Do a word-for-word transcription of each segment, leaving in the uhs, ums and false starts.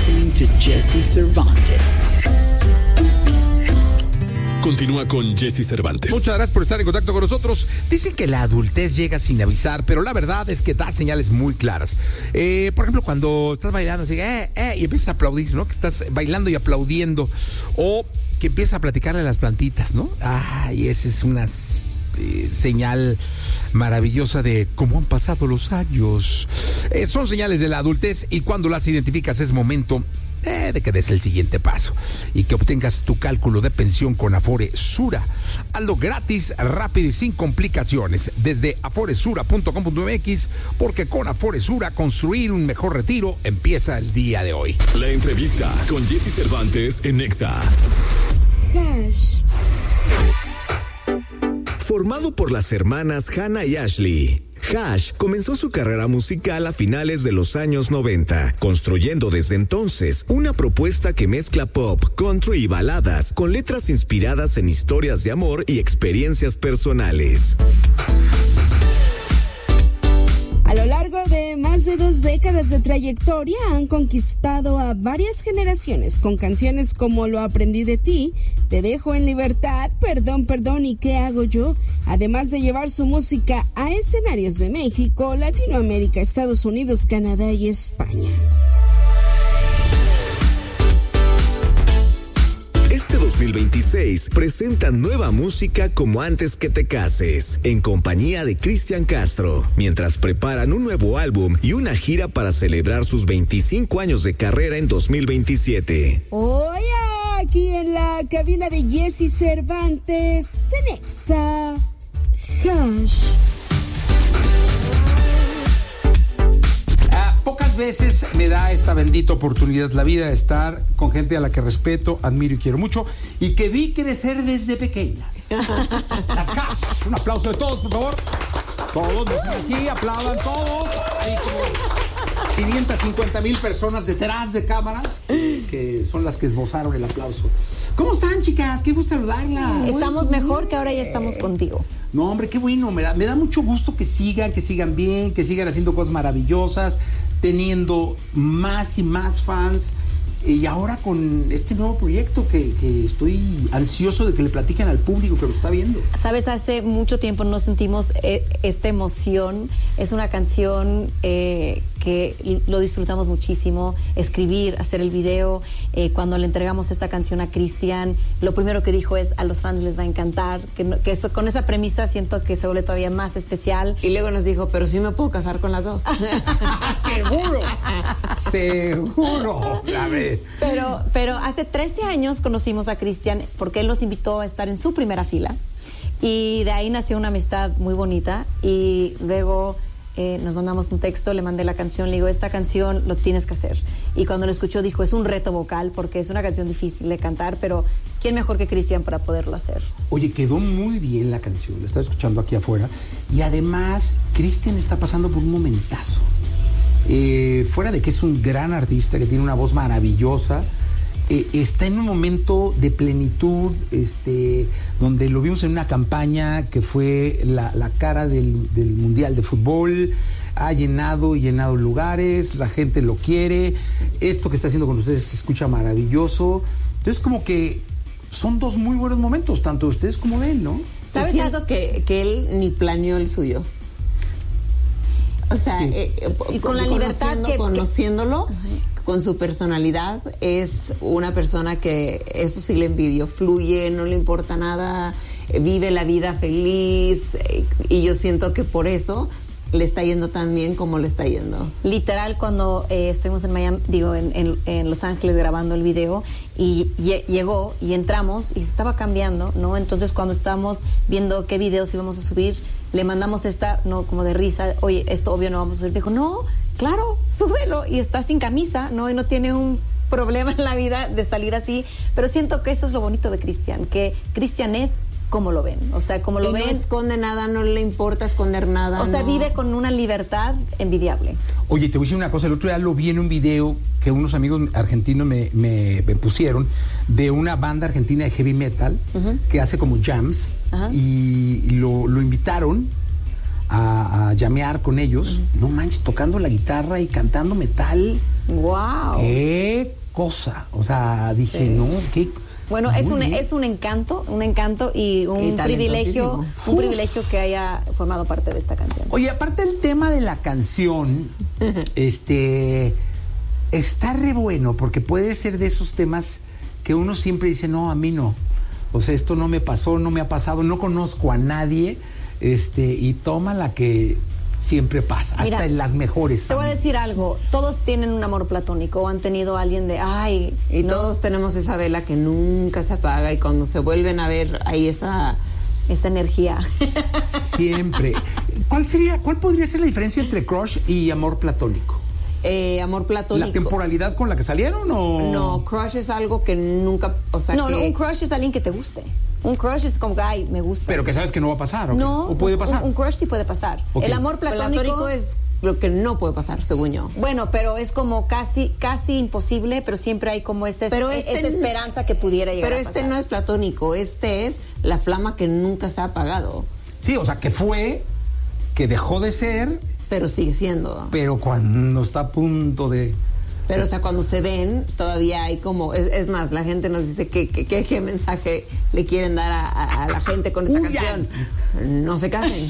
listening to Jesse Cervantes. Continúa con Jesse Cervantes. Muchas gracias por estar en contacto con nosotros. Dicen que la adultez llega sin avisar, pero la verdad es que da señales muy claras. Eh, por ejemplo, cuando estás bailando así, eh, eh, y empiezas a aplaudir, ¿no? Que estás bailando y aplaudiendo. O que empiezas a platicarle a las plantitas, ¿no? Ay, esa es una eh, señal maravillosa de cómo han pasado los años. Eh, son señales de la adultez y cuando las identificas es momento Eh, de que des el siguiente paso y que obtengas tu cálculo de pensión con Afore Sura. Hazlo gratis, rápido y sin complicaciones desde afore sura punto com punto m x, porque con Afore Sura construir un mejor retiro empieza el día de hoy. La entrevista con Jesse Cervantes en Nexa. Hash. Formado por las hermanas Hannah y Ashley, Hash comenzó su carrera musical a finales de los años noventa, construyendo desde entonces una propuesta que mezcla pop, country y baladas con letras inspiradas en historias de amor y experiencias personales. A lo largo de más de dos décadas de trayectoria han conquistado a varias generaciones con canciones como Lo aprendí de ti, Te dejo en libertad, Perdón, perdón y ¿qué hago yo? Además de llevar su música a escenarios de México, Latinoamérica, Estados Unidos, Canadá y España. Este dos mil veintiséis presenta nueva música como Antes que te cases, en compañía de Cristian Castro, mientras preparan un nuevo álbum y una gira para celebrar sus veinticinco años de carrera en dos mil veintisiete. Hoy aquí en la cabina de Jesse Cervantes, en Nexa. Hash. Pocas veces me da esta bendita oportunidad la vida de estar con gente a la que respeto, admiro y quiero mucho y que vi crecer desde pequeñas. Las Hash. Un aplauso de todos, por favor. Todos, no sean así, aplaudan todos. Hay como quinientas cincuenta mil personas detrás de cámaras que son las que esbozaron el aplauso. ¿Cómo están, chicas? Qué gusto saludarlas. Estamos mejor que ahora ya estamos contigo. No, hombre, qué bueno. Me da, me da mucho gusto que sigan, que sigan bien, que sigan haciendo cosas maravillosas, teniendo más y más fans. Y ahora con este nuevo proyecto que, que estoy ansioso de que le platiquen al público que lo está viendo. Sabes, hace mucho tiempo no sentimos eh, esta emoción. Es una canción eh, que lo disfrutamos muchísimo. Escribir, hacer el video. Eh, cuando le entregamos esta canción a Cristian, lo primero que dijo es: a los fans les va a encantar. Que, no, que eso, con esa premisa siento que se vuelve todavía más especial. Y luego nos dijo: pero sí me puedo casar con las dos. ¡Seguro! ¡Seguro! A ver. Pero, pero hace trece años conocimos a Cristian porque él nos invitó a estar en su primera fila y de ahí nació una amistad muy bonita y luego eh, nos mandamos un texto, le mandé la canción, le digo: esta canción lo tienes que hacer. Y cuando lo escuchó dijo: es un reto vocal porque es una canción difícil de cantar, pero ¿quién mejor que Cristian para poderlo hacer? Oye, quedó muy bien la canción, la estaba escuchando aquí afuera y además Cristian está pasando por un momentazo. Eh, fuera de que es un gran artista que tiene una voz maravillosa, eh, está en un momento de plenitud, este, donde lo vimos en una campaña que fue la, la cara del, del Mundial de Fútbol. Ha llenado y llenado lugares, la gente lo quiere, esto que está haciendo con ustedes se escucha maravilloso. Entonces como que son dos muy buenos momentos, tanto ustedes como él, ¿no? ¿Sabes? Siento que, que él ni planeó el suyo. O sea, sí. eh, y con la libertad que, conociéndolo, que... con su personalidad, es una persona que eso sí le envidio, fluye, no le importa nada, vive la vida feliz, eh, y yo siento que por eso le está yendo tan bien como le está yendo. Literal, cuando eh, estuvimos en Miami, digo, en, en, en Los Ángeles grabando el video, y, y llegó y entramos y se estaba cambiando, ¿no? Entonces, cuando estábamos viendo qué videos íbamos a subir, le mandamos esta, no, como de risa: oye, esto obvio no vamos a subir. Dijo: no, claro, súbelo. Y está sin camisa, ¿no? Y no tiene un problema en la vida de salir así. Pero siento que eso es lo bonito de Cristian, que Cristian es como lo ven, o sea, como lo y ven. No esconde nada, no le importa esconder nada. O sea, no. vive con una libertad envidiable. Oye, te voy a decir una cosa, el otro día lo vi en un video que unos amigos argentinos me, me, me pusieron de una banda argentina de heavy metal uh-huh. que hace como jams uh-huh. y lo, lo invitaron a, a llamear con ellos. Uh-huh. No manches, tocando la guitarra y cantando metal. ¡Wow! ¡Qué cosa. O sea, dije, sí. no, qué... Bueno, es un, es un encanto, un encanto y un y privilegio, un Uf. privilegio que haya formado parte de esta canción. Oye, aparte el tema de la canción, este, está re bueno, porque puede ser de esos temas que uno siempre dice, no, a mí no. O sea, esto no me pasó, no me ha pasado, no conozco a nadie, este, y toma la que siempre pasa, Mira, hasta en las mejores familias. Te voy a decir algo, todos tienen un amor platónico o han tenido a alguien de, ay... Y no. todos tenemos esa vela que nunca se apaga y cuando se vuelven a ver hay esa... esa energía. Siempre. ¿Cuál sería, cuál podría ser la diferencia entre crush y amor platónico? Eh, amor platónico. ¿La temporalidad con la que salieron o...? No, crush es algo que nunca, o sea No, que... no, un crush es alguien que te guste. Un crush es como que, ay, me gusta. Pero que sabes que no va a pasar, ¿o No, ¿O puede pasar? Un, un crush sí puede pasar. Okay. El amor platónico... platónico es lo que no puede pasar, según yo. Bueno, pero es como casi casi imposible, pero siempre hay como esa, pero este esa esperanza que pudiera llegar pero a pasar. Pero este no es platónico, este es la flama que nunca se ha apagado. Sí, o sea, que fue, que dejó de ser... Pero sigue siendo. Pero cuando está a punto de... Pero, o sea, cuando se ven, todavía hay como... Es, es más, la gente nos dice qué qué, qué, qué mensaje le quieren dar a, a, a la gente con esta Huyan. canción. No se casen.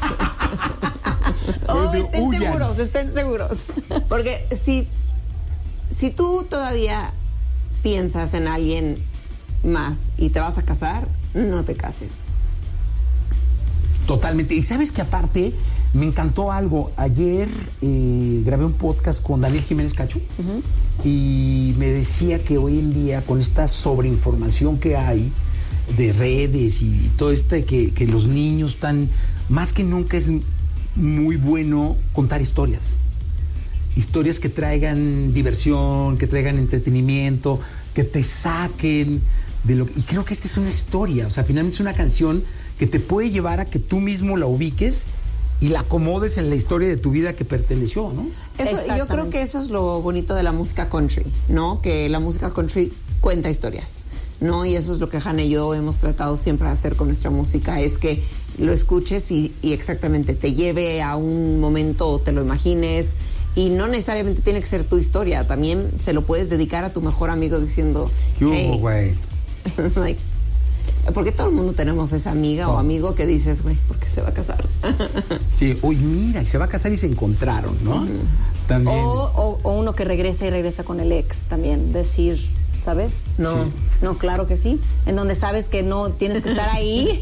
Oh, estén Huyan. seguros, estén seguros. Porque si, si tú todavía piensas en alguien más y te vas a casar, no te cases. Totalmente. Y sabes que aparte... Me encantó algo. Ayer eh, grabé un podcast con Daniel Jiménez Cacho uh-huh. y me decía que hoy en día, con esta sobreinformación que hay de redes y todo este, que, que los niños están, más que nunca es muy bueno contar historias. Historias que traigan diversión, que traigan entretenimiento, que te saquen de lo que... Y creo que esta es una historia, o sea, finalmente es una canción que te puede llevar a que tú mismo la ubiques y la acomodes en la historia de tu vida que perteneció, ¿no? Eso, yo creo que eso es lo bonito de la música country, ¿no? Que la música country cuenta historias, ¿no? Y eso es lo que Hanna y yo hemos tratado siempre de hacer con nuestra música, es que lo escuches y, y exactamente te lleve a un momento o te lo imagines, y no necesariamente tiene que ser tu historia, también se lo puedes dedicar a tu mejor amigo diciendo, ¿qué hubo, güey? Hey. Like, porque todo el mundo tenemos esa amiga oh. o amigo que dices, güey, ¿por qué se va a casar? Sí, uy, mira, se va a casar y se encontraron, ¿no? Uh-huh. También. O, o, o uno que regresa y regresa con el ex también, decir, ¿sabes? No, sí. no, claro que sí. En donde sabes que no tienes que estar ahí.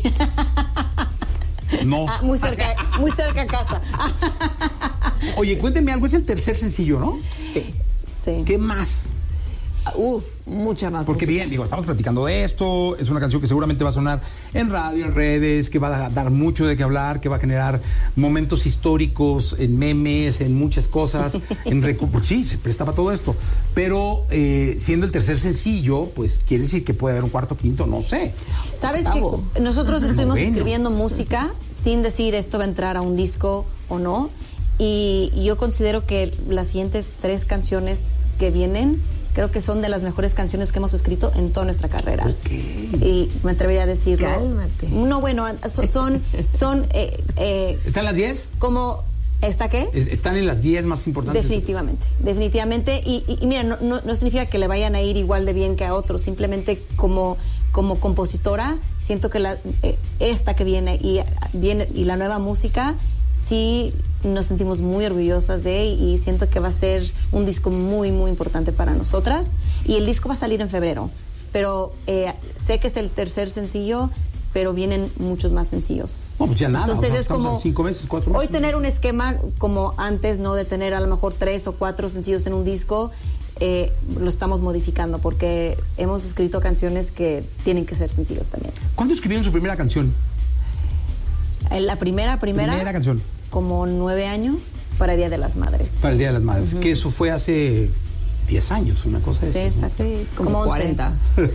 No. Ah, muy cerca, muy cerca a casa. Oye, cuénteme algo, es el tercer sencillo, ¿no? Sí. Sí. ¿Qué más? Uf, mucha más Porque música. bien, digo, estamos platicando de esto, es una canción que seguramente va a sonar en radio, en redes, que va a dar mucho de qué hablar, que va a generar momentos históricos en memes, en muchas cosas, en recu- pues sí, se prestaba todo esto, pero eh, siendo el tercer sencillo, pues quiere decir que puede haber un cuarto, quinto, no sé. ¿Sabes Octavo. que nosotros estuvimos Noveno. escribiendo música sin decir esto va a entrar a un disco o no? Y, y yo considero que las siguientes tres canciones que vienen creo que son de las mejores canciones que hemos escrito en toda nuestra carrera. Okay. Y me atrevería a decirlo. Cálmate. No, bueno, son... son, son eh, eh, ¿Están las diez? Como... ¿Está qué? Están en las diez más importantes. Definitivamente, definitivamente. Y, y, y mira, no, no, no significa que le vayan a ir igual de bien que a otros. Simplemente como, como compositora, siento que la, eh, esta que viene y, viene y la nueva música, sí nos sentimos muy orgullosas de, y siento que va a ser un disco muy, muy importante para nosotras. Y el disco va a salir en febrero. Pero eh, sé que es el tercer sencillo, pero vienen muchos más sencillos. No, pues ya nada. Entonces o sea, es como cinco meses, cuatro meses. Hoy tener un esquema como antes, ¿no? De tener a lo mejor tres o cuatro sencillos en un disco, eh, lo estamos modificando porque hemos escrito canciones que tienen que ser sencillos también. ¿Cuándo escribieron su primera canción? Eh, La primera, primera. Primera canción. Como nueve años para el Día de las Madres. Para el Día de las Madres. Uh-huh. Que eso fue hace diez años, una cosa sí, de eso. Exacto. Sí, como, como cuarenta.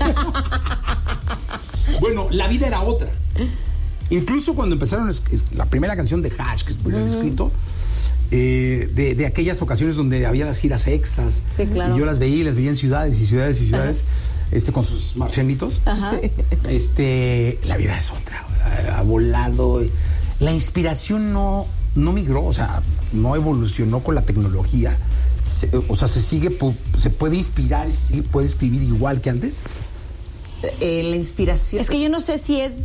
Bueno, la vida era otra. Incluso cuando empezaron es, es, la primera canción de Hash, que es muy bien uh-huh. escrito, eh, de, de aquellas ocasiones donde había las giras extras. Sí, claro. Y yo las veía y las veía en ciudades y ciudades y ciudades, uh-huh. este, con sus marcianitos. Uh-huh. Este, la vida es otra. Ha, ha volado. La inspiración no, no migró, o sea, no evolucionó con la tecnología, se, o sea, se sigue, se puede inspirar, se sigue, puede escribir igual que antes. Eh, la inspiración. Es que yo no sé si es...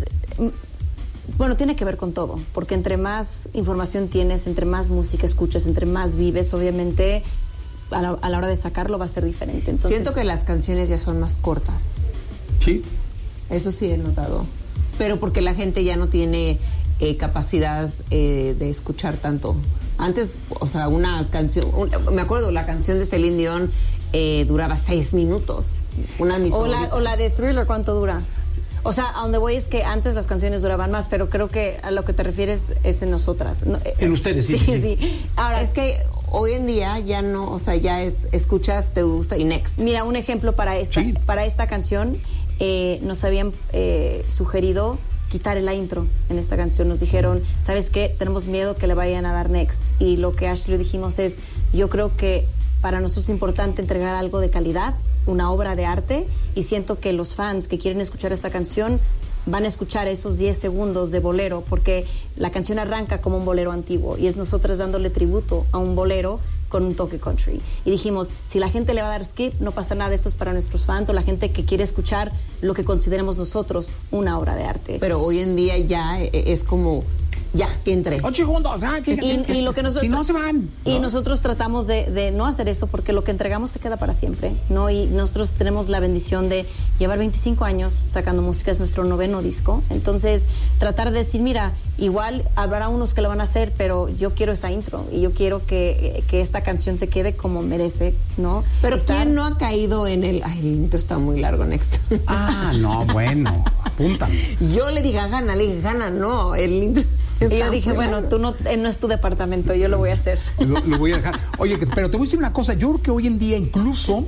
Bueno, tiene que ver con todo, porque entre más información tienes, entre más música escuchas, entre más vives, obviamente a la, a la hora de sacarlo va a ser diferente. Entonces, siento que las canciones ya son más cortas. Sí. Eso sí he notado. Pero porque la gente ya no tiene eh, capacidad eh, de escuchar tanto. Antes, o sea, una canción, un, me acuerdo, la canción de Celine Dion eh, duraba seis minutos. Una de mis o, la, favoritas. o la de Thriller, ¿cuánto dura? O sea, a donde voy es que antes las canciones duraban más, pero creo que a lo que te refieres es en nosotras. No, en ustedes, sí. Sí, sí. sí. Ahora, es que hoy en día ya no, o sea, ya es, escuchas, te gusta y next. Mira, un ejemplo para esta, Sí. para esta canción, eh, nos habían eh, sugerido quitar la intro en esta canción. Nos dijeron, ¿sabes qué? Tenemos miedo que le vayan a dar next. Y lo que Ashley dijimos es, yo creo que para nosotros es importante entregar algo de calidad, una obra de arte, y siento que los fans que quieren escuchar esta canción van a escuchar esos diez segundos de bolero, porque la canción arranca como un bolero antiguo y es nosotras dándole tributo a un bolero con un toque country. Y dijimos, si la gente le va a dar skip, no pasa nada, esto es para nuestros fans o la gente que quiere escuchar lo que consideremos nosotros una obra de arte. Pero hoy en día ya es como, ya, que entre. Ocho segundos, ah, que, Y, que, y lo que nosotros, si no se van. Y ¿no? nosotros tratamos de, de no hacer eso porque lo que entregamos se queda para siempre, ¿no? Y nosotros tenemos la bendición de llevar veinticinco años sacando música, es nuestro noveno disco. Entonces, tratar de decir, mira, igual habrá unos que lo van a hacer, pero yo quiero esa intro y yo quiero que, que esta canción se quede como merece, ¿no? Pero Estar... ¿quién no ha caído en el... Ay, el intro está muy largo, next. Ah, no, bueno, apúntame. Yo le dije, gana, le dije, gana, no, el intro... Y yo dije, bueno, tú no, eh, no es tu departamento, yo lo voy a hacer. Lo, lo voy a dejar. Oye, pero te voy a decir una cosa. Yo creo que hoy en día incluso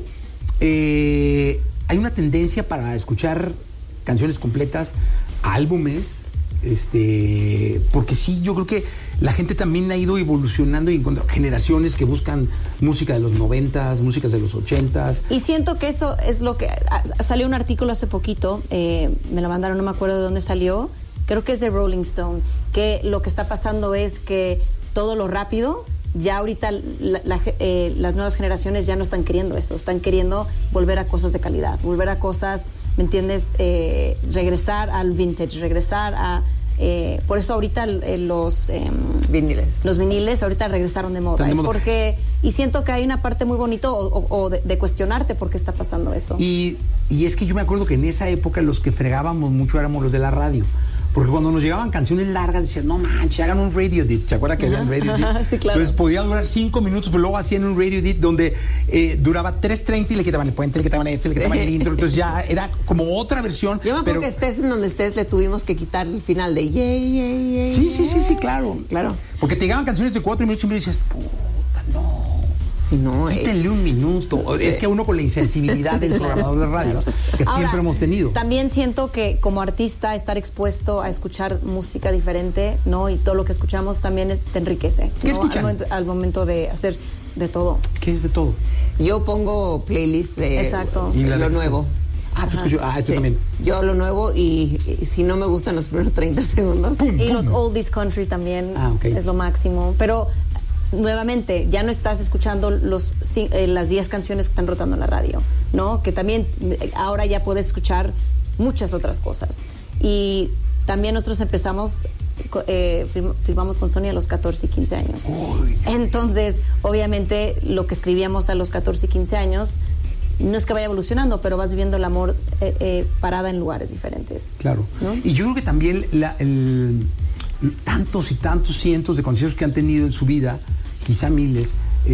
eh, hay una tendencia para escuchar canciones completas, álbumes, este, porque sí, yo creo que la gente también ha ido evolucionando y encontrando generaciones que buscan música de los noventas, músicas de los ochentas. Y siento que eso es lo que... a, salió un artículo hace poquito, eh, me lo mandaron, no me acuerdo de dónde salió, creo que es de Rolling Stone, que lo que está pasando es que todo lo rápido, ya ahorita la, la, eh, las nuevas generaciones ya no están queriendo eso, están queriendo volver a cosas de calidad, volver a cosas, ¿me entiendes? Eh, regresar al vintage, regresar a... Eh, por eso ahorita eh, los... Eh, viniles. Los viniles ahorita regresaron de moda. De es moda. porque... Y siento que hay una parte muy bonita o, o, o de, de cuestionarte por qué está pasando eso. Y, y es que yo me acuerdo que en esa época los que fregábamos mucho éramos los de la radio. Porque cuando nos llegaban canciones largas decían, no manches, hagan un radio edit. ¿Se acuerdan que había un radio edit? Sí, claro. Entonces podía durar cinco minutos, pero luego hacían un radio edit donde eh, duraba tres treinta y le quitaban el puente, le quitaban esto, le quitaban el intro. Entonces ya era como otra versión. Yo me acuerdo pero... que estés en donde estés, le tuvimos que quitar el final de yay, yay, yay. Sí, sí, sí, sí, claro. Claro. Porque te llegaban canciones de cuatro minutos y me decías, puta, no. Sí, no, eh. Quítenle un minuto. Sí. Es que uno con la insensibilidad del programador de radio que Ahora, siempre hemos tenido. También siento que como artista estar expuesto a escuchar música diferente, ¿no? Y todo lo que escuchamos también es, te enriquece. ¿Qué ¿no? escuchan? Al momento, al momento de hacer de todo. ¿Qué es de todo? Yo pongo playlist de Exacto. Y la lo de- nuevo. Ah, tú escuchas. Ah, esto Sí. también. Yo lo nuevo y, y si no me gustan los primeros treinta segundos. Y los oldies country también Ah, ok. es lo máximo. Pero nuevamente, ya no estás escuchando los ci- eh, las diez canciones que están rotando en la radio, ¿no? Que también eh, ahora ya puedes escuchar muchas otras cosas. Y también nosotros empezamos, co- eh, firm- firmamos con Sony a los catorce y quince años. Entonces, obviamente, lo que escribíamos a los catorce y quince años, no es que vaya evolucionando, pero vas viviendo el amor eh, eh, parada en lugares diferentes. Claro. ¿No? Y yo creo que también la- el- tantos y tantos cientos de conciertos que han tenido en su vida, quizá miles,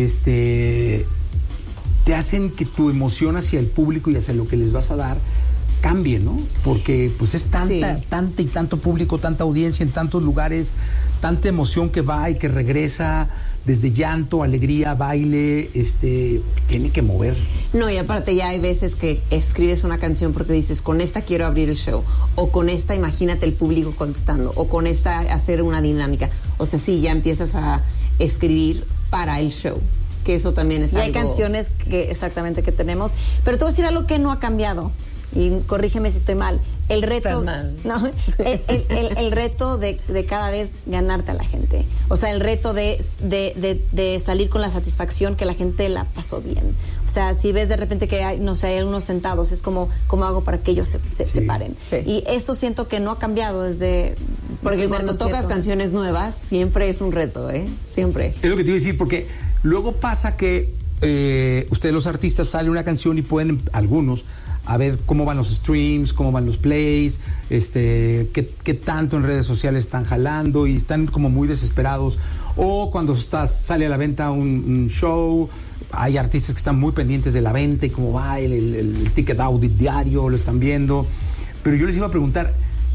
este, te hacen que tu emoción hacia el público y hacia lo que les vas a dar cambie, ¿no? Porque pues es tanta, Sí. tanta y tanto público, tanta audiencia en tantos lugares, tanta emoción que va y que regresa, desde llanto, alegría, baile, este, tiene que mover. No, y aparte ya hay veces que escribes una canción porque dices, con esta quiero abrir el show, o con esta imagínate el público contestando, o con esta hacer una dinámica. O sea, sí, ya empiezas a escribir para el show, que eso también es Y algo... hay canciones que exactamente que tenemos. Pero te voy a decir algo que no ha cambiado. y corrígeme si estoy mal, el reto, Estás mal. no, el, el, el, el reto de, de cada vez ganarte a la gente, o sea, el reto de, de, de, de salir con la satisfacción que la gente la pasó bien. O sea, si ves de repente que hay, no sé, hay unos sentados, es como, ¿cómo hago para que ellos se, se, Sí. se paren? Sí. Y eso siento que no ha cambiado desde... Porque el primer cuando concierto. tocas canciones nuevas, siempre es un reto, ¿eh? Siempre. Es lo que te iba a decir, porque luego pasa que eh, ustedes los artistas salen una canción y pueden, algunos, a ver cómo van los streams, cómo van los plays, este, qué, qué tanto en redes sociales están jalando y están como muy desesperados. O cuando estás, sale a la venta un, un show, hay artistas que están muy pendientes de la venta y cómo va el, el, el ticket audit diario, lo están viendo. Pero yo les iba a preguntar,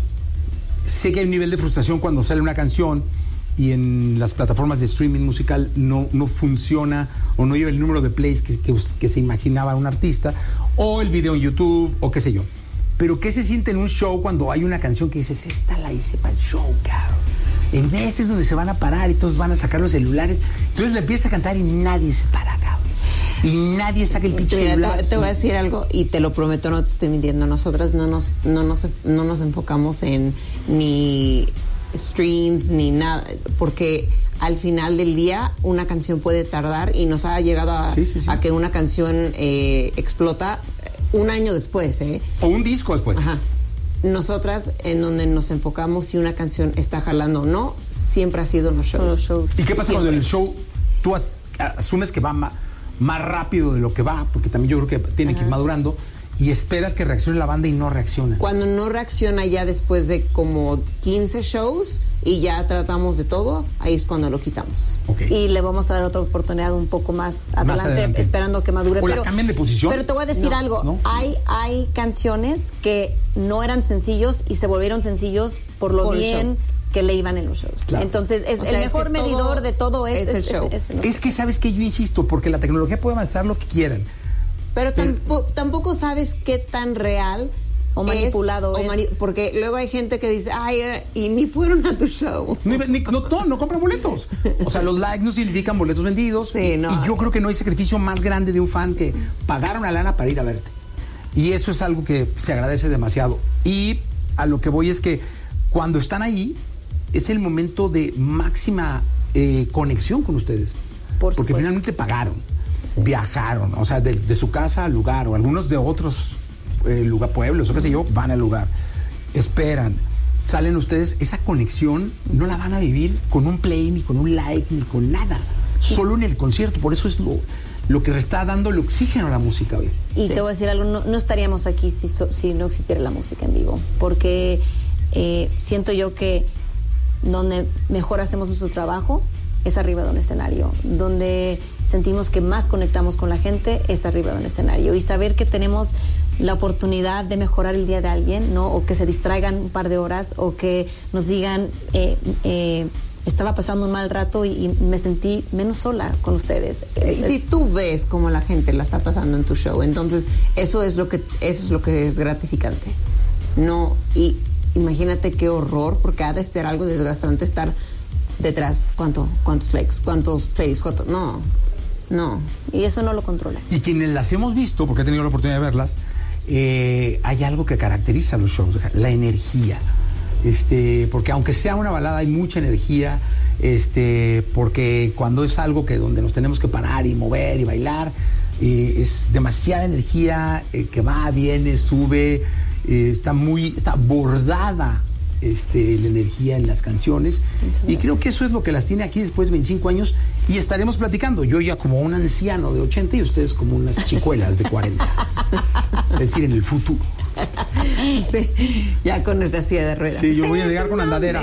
sé que hay un nivel de frustración cuando sale una canción y en las plataformas de streaming musical no, no funciona o no lleva el número de plays que, que, que se imaginaba un artista, o el video en YouTube, o qué sé yo. Pero ¿qué se siente en un show cuando hay una canción que dices, esta la hice para el show, cabrón? En meses donde se van a parar y todos van a sacar los celulares. Entonces le empieza a cantar y nadie se para, cabrón. Y nadie saca el pinche Mira, celular. te, te voy a decir algo y te lo prometo, no te estoy mintiendo. Nosotras no nos, no nos, no nos enfocamos en ni streams ni nada, porque al final del día una canción puede tardar y nos ha llegado a, Sí, sí, sí. a que una canción eh, explota un año después, ¿eh? O un disco después. Ajá. Nosotras, en donde nos enfocamos si una canción está jalando o no, siempre ha sido en los shows. Los shows. ¿Y qué pasa cuando en el Siempre. show tú as- asumes que va ma- más rápido de lo que va? Porque también yo creo que tiene que ir madurando y esperas que reaccione la banda y no reacciona. Cuando no reacciona ya después de como quince shows y ya tratamos de todo, ahí es cuando lo quitamos. Ok. Y le vamos a dar otra oportunidad un poco más adelante, adelante. esperando que madure. O la pero, cambian de posición. Pero te voy a decir No, algo. ¿no? Hay, hay canciones que no eran sencillos y se volvieron sencillos por lo Por el bien show. que le iban en los shows. Claro. Entonces, es, O sea, el es mejor que todo medidor de todo es, es el show. es- es- Es que sabes que yo insisto, porque la tecnología puede avanzar lo que quieran. Pero tampo- tampoco sabes qué tan real O manipulado es, o es. mani- porque luego hay gente que dice, ay, eh, y ni fueron a tu show. Ni- ni- no, no, no compran boletos. O sea, los likes no significan boletos vendidos. Sí, y, no. y yo creo que no hay sacrificio más grande de un fan que pagar una lana para ir a verte. Y eso es algo que se agradece demasiado. Y a lo que voy es que cuando están ahí, es el momento de máxima eh, conexión con ustedes. Por Porque supuesto. finalmente pagaron, viajaron, o sea, de, de su casa al lugar, o algunos de otros eh, lugar, pueblos, o qué sé yo, van al lugar, esperan, salen ustedes, esa conexión no la van a vivir con un play, ni con un like, ni con nada, solo en el concierto. Por eso es lo, lo que está dando el oxígeno a la música hoy. Y Sí. te voy a decir algo, no, no estaríamos aquí si, so- si no existiera la música en vivo, porque eh, siento yo que donde mejor hacemos nuestro trabajo es arriba de un escenario, donde sentimos que más conectamos con la gente es arriba de un escenario, y saber que tenemos la oportunidad de mejorar el día de alguien, ¿no? O que se distraigan un par de horas, o que nos digan eh, eh, estaba pasando un mal rato y, y me sentí menos sola con ustedes. Y Es- tú ves cómo la gente la está pasando en tu show, entonces eso es lo que eso es lo que es gratificante. No, y imagínate qué horror, porque ha de ser algo desgastante estar detrás. ¿Cuánto? ¿Cuántos likes? ¿Cuántos plays? ¿Cuánto? No, no. y eso no lo controlas. Y quienes las hemos visto, porque he tenido la oportunidad de verlas, eh, hay algo que caracteriza a los shows, la energía. Este, porque aunque sea una balada hay mucha energía, este, porque cuando es algo que donde nos tenemos que parar y mover y bailar, eh, es demasiada energía eh, que va, viene, sube, eh, está muy, está bordada este, la energía en las canciones, y creo que eso es lo que las tiene aquí después de veinticinco años, y estaremos platicando, yo ya como un anciano de ochenta y ustedes como unas chicuelas de cuarenta, es decir, en el futuro. Sí, ya con esta silla de ruedas. Sí, yo voy a llegar con andadera.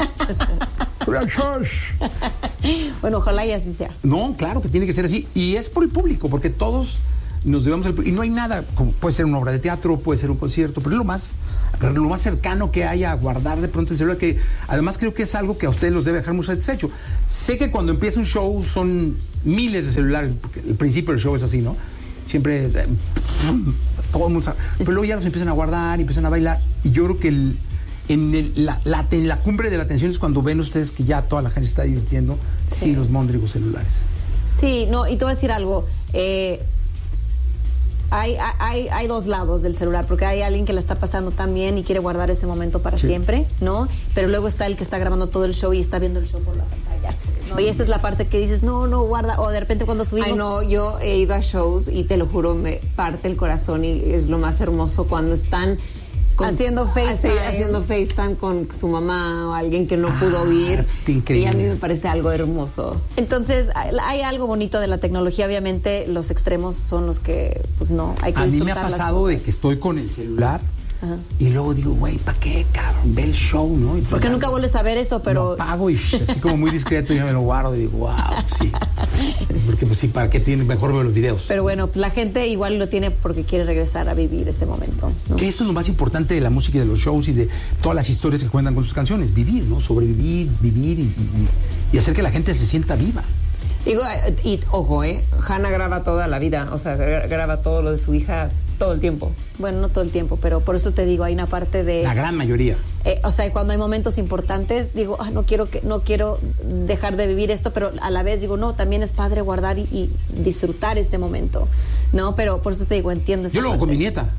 Bueno, ojalá y así sea. No, claro que tiene que ser así. Y es por el público, porque todos nos debemos al público. Y no hay nada, como puede ser una obra de teatro, puede ser un concierto, pero es lo más, lo más cercano que hay a guardar de pronto el celular, que además creo que es algo que a ustedes los debe dejar muy satisfecho. Sé que cuando empieza un show son miles de celulares, porque el principio del show es así, ¿no? Siempre eh, todo el mundo sabe. Pero luego ya los empiezan a guardar y empiezan a bailar. Y yo creo que el, en, el, la, la, en la cumbre de la atención es cuando ven ustedes que ya toda la gente está divirtiendo, sí, sí los móndrigos celulares. Sí, no, y te voy a decir algo. Eh, Hay, hay, hay dos lados del celular, porque hay alguien que la está pasando tan bien y quiere guardar ese momento para sí. siempre, ¿no? Pero luego está el que está grabando todo el show y está viendo el show por la pantalla, ¿no? Y esa es la parte que dices, no, no, guarda, o de repente cuando subimos... Ay, no, yo he ido a shows y te lo juro, me parte el corazón y es lo más hermoso cuando están... Con, haciendo FaceTime. Haciendo FaceTime con su mamá o alguien que no ah, pudo ir. Y a mí me parece algo hermoso. Entonces, hay algo bonito de la tecnología. Obviamente, los extremos son los que, pues no, hay que disfrutar. A mí me ha pasado de que estoy con el celular. Ajá. Y luego digo, güey, ¿para qué, cabrón? Ve el show, ¿no? Y porque nunca vuelves a ver eso, pero... Lo apago y así como muy discreto yo me lo guardo y digo, wow, sí. Porque pues sí, ¿para qué tiene? Mejor veo los videos. Pero bueno, la gente igual lo tiene porque quiere regresar a vivir ese momento, ¿no? Que esto es lo más importante de la música y de los shows y de todas las historias que cuentan con sus canciones. Vivir, ¿no? Sobrevivir, vivir y, y, y hacer que la gente se sienta viva. Digo, y ojo, ¿eh? Hannah graba toda la vida, o sea, graba todo lo de su hija todo el tiempo. Bueno, no todo el tiempo, pero por eso te digo, hay una parte de... La gran mayoría. Eh, o sea, cuando hay momentos importantes, digo, ah, no quiero que, no quiero dejar de vivir esto, pero a la vez digo, no, también es padre guardar y, y disfrutar este momento, ¿no? Pero por eso te digo, entiendo esa Yo lo hago parte. con mi nieta.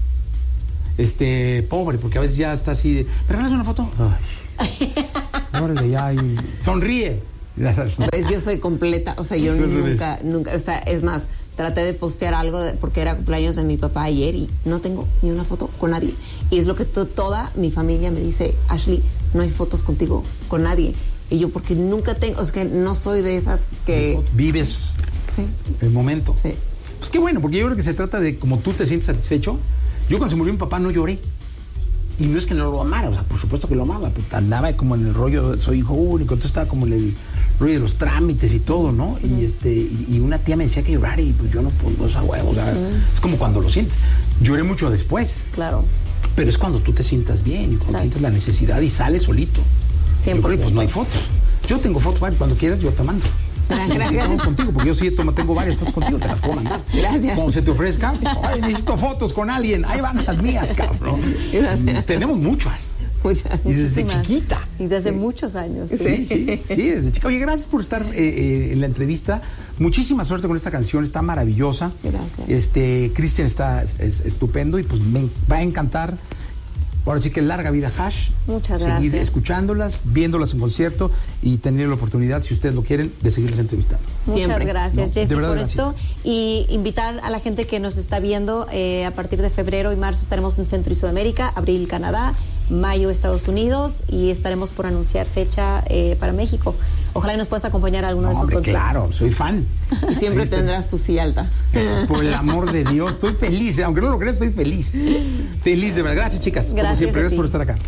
Este, pobre, porque a veces ya está así de, ¿me regalas una foto? Ay. Órale, ya, y sonríe. Pues yo soy completa, o sea, yo nunca, nunca, o sea, es más, traté de postear algo de, porque era cumpleaños de mi papá ayer y no tengo ni una foto con nadie. Y es lo que to, toda mi familia me dice, Ashley, no hay fotos contigo, con nadie. Y yo, porque nunca tengo, o sea, que no soy de esas que... Vives sí. el momento. Sí. Pues qué bueno, porque yo creo que se trata de como tú te sientes satisfecho. Yo cuando se murió mi papá no lloré. Y no es que no lo amara, o sea, por supuesto que lo amaba, pues andaba como en el rollo, soy hijo único, entonces estaba como en el rollo de los trámites y todo, ¿no? Uh-huh. Y este y, y una tía me decía que llorar y pues yo no puedo, o sea, huevo, o sea, uh-huh. es como cuando lo sientes. Lloré mucho después. Claro. Pero es cuando tú te sientas bien y cuando Exacto. sientes la necesidad y sales solito. cien por ciento. Yo creo, pues no hay fotos. Yo tengo fotos, cuando quieras yo te mando. Gracias. Contigo, porque yo sí tomo, tengo varias fotos contigo, te las puedo mandar. Gracias. Cuando se te ofrezca, ay, necesito fotos con alguien, ahí van las mías, cabrón. Gracias. Tenemos muchas. Muchas. Y desde Muchísimas. chiquita. Y desde sí. muchos años. Sí, sí, sí, sí, desde chica. Oye, gracias por estar eh, eh, en la entrevista. Muchísima suerte con esta canción, está maravillosa. Gracias. Este, Cristian está es, es, estupendo y pues me va a encantar. Ahora sí que larga vida Hash. Muchas seguir gracias. escuchándolas, viéndolas en concierto y tener la oportunidad, si ustedes lo quieren, de seguirlas entrevistando. Muchas Siempre. gracias, No, Jessy, por gracias. esto. Y invitar a la gente que nos está viendo, eh, a partir de febrero y marzo estaremos en Centro y Sudamérica, abril Canadá, mayo Estados Unidos y estaremos por anunciar fecha eh, para México. Ojalá y nos puedas acompañar a alguno No, de esos hombre, conciertos. claro, soy fan. Y siempre Este, tendrás tu silla alta. Eso, por el amor de Dios, estoy feliz, eh, aunque no lo creas, estoy feliz. Feliz, de verdad. Gracias, chicas. Como Gracias siempre, a gracias ti. por estar acá.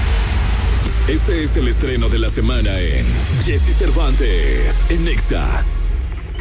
Este es el estreno de la semana en Jessy Cervantes en Nexa.